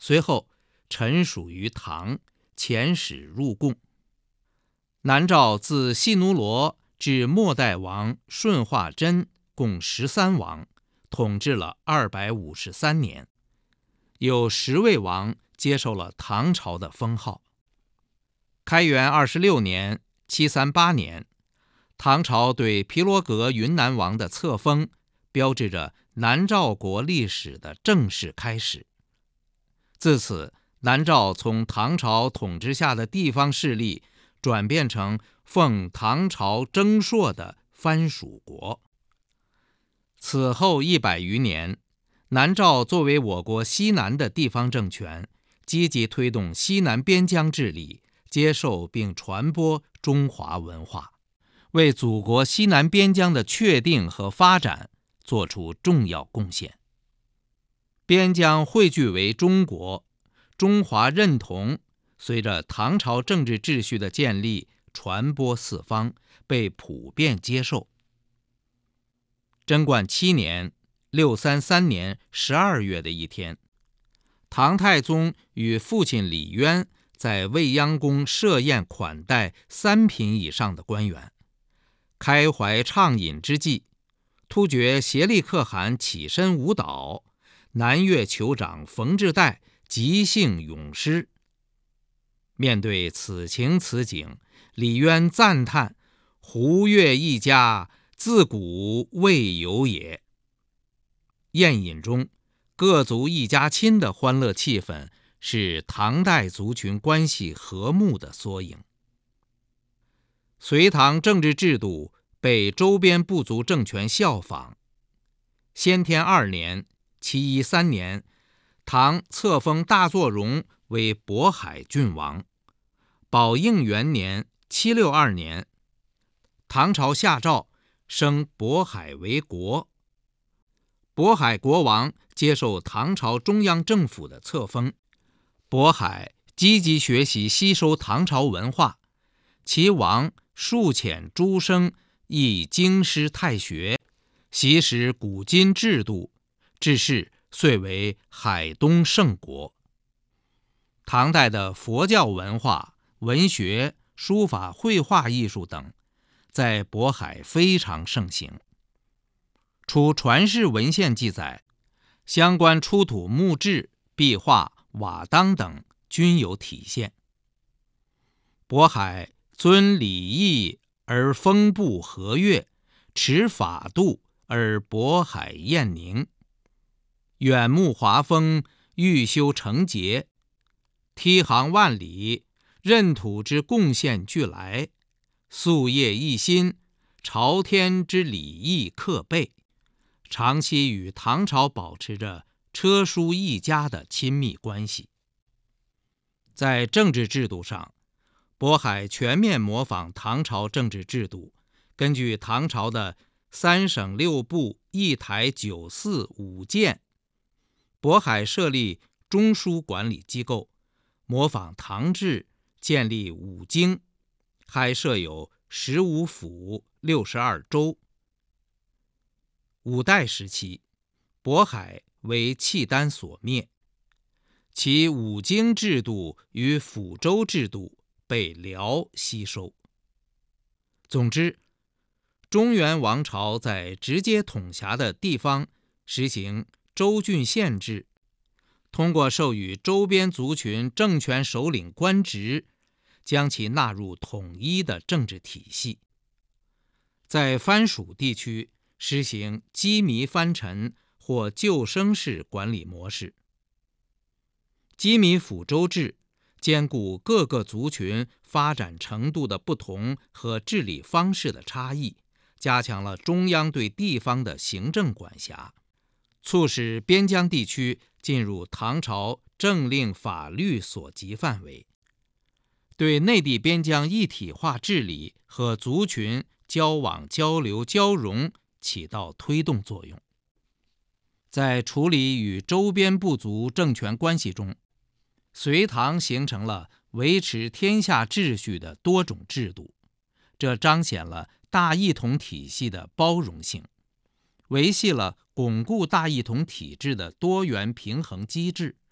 随后臣属于唐，遣使入贡。南诏自细奴罗至末代王顺化真共13王，统治了253年，有10位王接受了唐朝的封号。开元26年738年，唐朝对毗罗格云南王的册封，标志着南诏国历史的正式开始。自此，南诏从唐朝统治下的地方势力转变成奉唐朝征朔的藩属国。此后100余年，南诏作为我国西南的地方政权，积极推动西南边疆治理，接受并传播中华文化，为祖国西南边疆的确定和发展做出重要贡献。边疆汇聚为中国，中华认同随着唐朝政治秩序的建立传播四方，被普遍接受。贞观7年633年12月的一天，唐太宗与父亲李渊在未央宫设宴款待3品以上的官员，开怀畅饮之际，突厥协力可汗起身舞蹈，南越酋长冯质代即兴咏诗。面对此情此景，李渊赞叹：胡越一家，自古未有也。宴饮中，各族一家亲的欢乐气氛是唐代族群关系和睦的缩影。隋唐政治制度被周边部族政权效仿。先天2年713年，唐册封大作荣为渤海郡王。宝应元年762年，唐朝下诏升渤海为国。渤海国王接受唐朝中央政府的册封，渤海积极学习吸收唐朝文化，其王数遣诸生亦经师太学，习识古今制度，致仕遂为海东圣国。唐代的佛教文化、文学、书法、绘画艺术等在渤海非常盛行。除传世文献记载，相关出土木质、壁画、瓦当等均有体现。渤海尊礼义而风布和悦，持法度而渤海晏宁，远目华风，欲修成节，梯行万里，任土之贡献俱来，夙业一心，朝天之礼义克备，长期与唐朝保持着车书一家的亲密关系。在政治制度上，渤海全面模仿唐朝政治制度，根据唐朝的3省6部1台9寺5谏，渤海设立中书管理机构，模仿唐制建立5京，还设有15府62州。五代时期，渤海为契丹所灭，其5京制度与府州制度被辽吸收。总之，中原王朝在直接统辖的地方实行州郡县制，通过授予周边族群政权首领官职，将其纳入统一的政治体系。在藩属地区实行羁縻藩臣或救生式管理模式。羁縻府州制兼顾各个族群发展程度的不同和治理方式的差异，加强了中央对地方的行政管辖，促使边疆地区进入唐朝政令法律所及范围，对内地边疆一体化治理和族群交往交流交融起到推动作用。在处理与周边部族政权关系中，隋唐形成了维持天下秩序的多种制度，这彰显了大一统体系的包容性，维系了巩固大一统体制的多元平衡机制。